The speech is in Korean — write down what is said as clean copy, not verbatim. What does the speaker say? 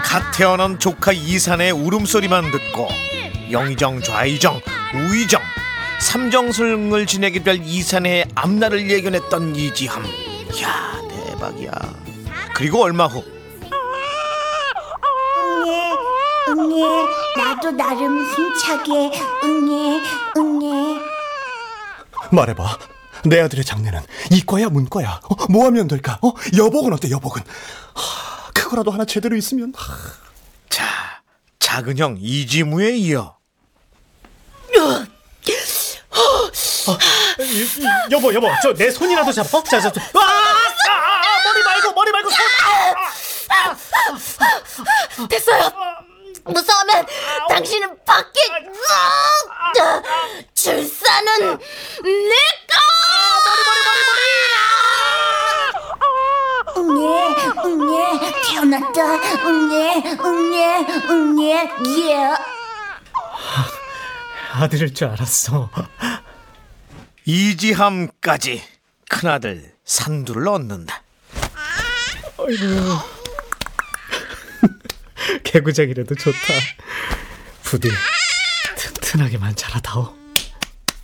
갓 태어난 조카 이산의 울음소리만 듣고 영의정, 좌의정, 우의정, 삼정승을 지내게 될 이산의 앞날을 예견했던 이지함. 이야, 대박이야. 그리고 얼마 후 응애, 나도 나름 힘차게 응애. 말해봐. 내 아들의 장래는 이과야 문과야? 뭐 하면 될까? 여복은 어때, 여복은? 그거라도 하나 제대로 있으면. 자, 작은 형 이지무에 이어 여보, 저 내 손이라도 잡아. 자, 머리 말고 손. 됐어요. 무서우면 당신은 밖에. 출산은 내꺼. 응애, 태어났다. 응애, 예. 아들일 줄 알았어. 이지함까지 큰아들 산두를 얻는다. 아이고. 개구쟁이라도 좋다. 부디 튼튼하게만 자라다오.